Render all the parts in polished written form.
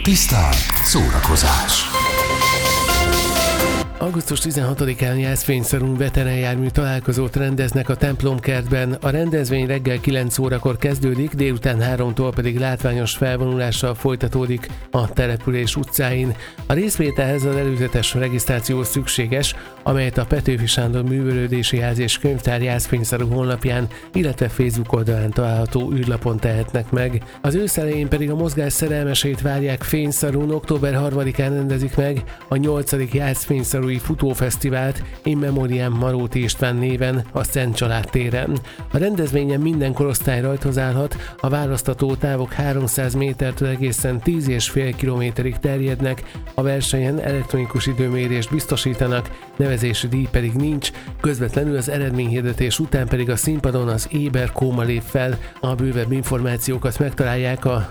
Tisztán szórakozás. Augusztus 16-án Jászfényszarún veteránjármű találkozót rendeznek a templomkertben. A rendezvény reggel 9 órakor kezdődik, délután 3-tól pedig látványos felvonulással folytatódik a település utcáin. A részvételhez az előzetes regisztráció szükséges, amelyet a Petőfi Sándor Művelődési Ház és Könyvtár Jászfényszaru honlapján, illetve Facebook oldalán található űrlapon tehetnek meg. Az ősz elején pedig a mozgás szerelmeseit várják Fényszarún, október 3-án rendezik meg a 8. Jászfényszarui futófesztivált In Memoriam Maróti István néven a Szent Család téren. A rendezvényen minden korosztály rajtozálhat, a választható távok 300 métertől egészen 10,5 kilométerig terjednek, a versenyen elektronikus időmérést biztosítanak, nevezési díj pedig nincs, közvetlenül az eredményhirdetés után pedig a színpadon az Éber Kóma lép fel. A bővebb információkat megtalálják a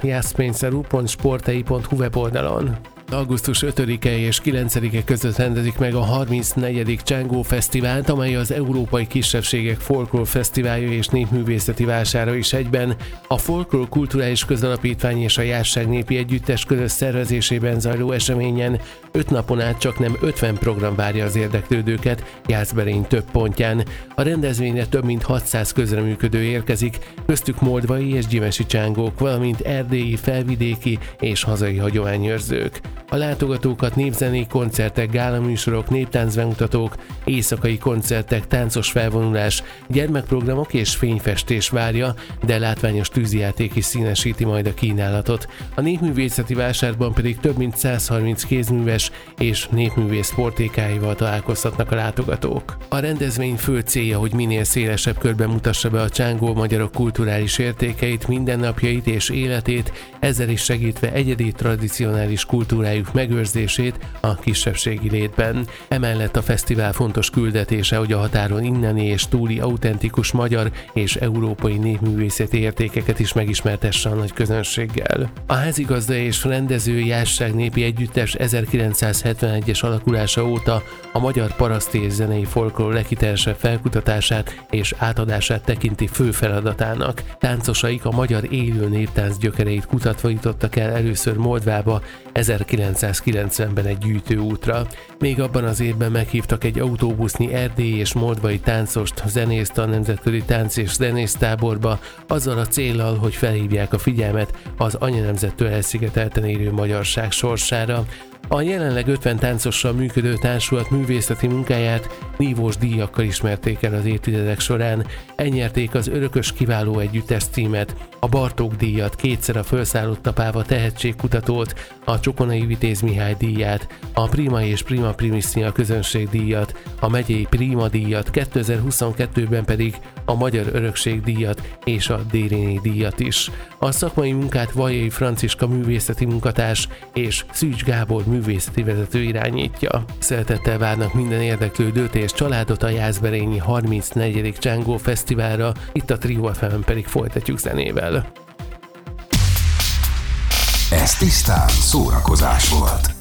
jasszfényszaru.sportei.hu weboldalon. Augusztus 5-e és 9-e között rendezik meg a 34. Csángó Fesztivált, amely az Európai Kisebbségek Folklór Fesztiválja és Népművészeti Vására is egyben. A Folklór Kulturális Közalapítvány és a Jászság Népi Együttes közös szervezésében zajló eseményen 5 napon át csaknem 50 program várja az érdeklődőket Jászberény több pontján. A rendezvényre több mint 600 közreműködő érkezik, köztük moldvai és gyimesi csángók, valamint erdélyi, felvidéki és hazai hagyományőrzők. A látogatókat népzenei koncertek, gálaműsorok, néptáncbemutatók, éjszakai koncertek, táncos felvonulás, gyermekprogramok és fényfestés várja, de látványos tűzijáték is színesíti majd a kínálatot. A népművészeti vásárban pedig több mint 130 kézműves és népművész portékáival találkozhatnak a látogatók. A rendezvény fő célja, hogy minél szélesebb körben mutassa be a csángó magyarok kulturális értékeit, mindennapjait és életét, ezzel is segítve egyedi tradicionális kultúrájuk megőrzését a kisebbségi létben. Emellett a fesztivál fontos küldetése, hogy a határon inneni és túli autentikus magyar és európai népművészeti értékeket is megismertesse a nagy közönséggel. A házigazda és rendező Jászság Népi Együttes 1971-es alakulása óta a magyar paraszti és zenei folklór leghitelesebb felkutatását és átadását tekinti fő feladatának. Táncosaik a magyar élő néptánc gyökereit kutatva jutottak el először Moldvába 1990-ben egy gyűjtőútra. Még abban az évben meghívtak egy autóbusznyi erdélyi és moldvai táncost, zenészt a Nemzetközi Tánc és Zenésztáborba, azzal a céllal, hogy felhívják a figyelmet az anyanemzettől elszigetelten élő magyarság sorsára. A jelenleg 50 táncossal működő társulat művészeti munkáját nívós díjakkal ismerték el az évtizedek során. Elnyerték az Örökös Kiváló Együttes címet, a Bartók díjat, kétszer a Fölszállott Apáva tehetségkutatót, a Csokonai Vitéz Mihály díját, a Prima és Prima Primissima közönségdíjat, a Megyei Prima díjat, 2022-ben pedig a Magyar Örökség díjat és a Déréni díjat is. A szakmai munkát Vajai Franciska művészeti munkatárs és Szűcs Gábor művészeti vezető irányítja. Szeretettel várnak minden érdeklődőt és családot a jászberényi 34. Csángó Fesztiválra, itt a Trio FM-en pedig folytatjuk zenével. Ez tisztán szórakozás volt.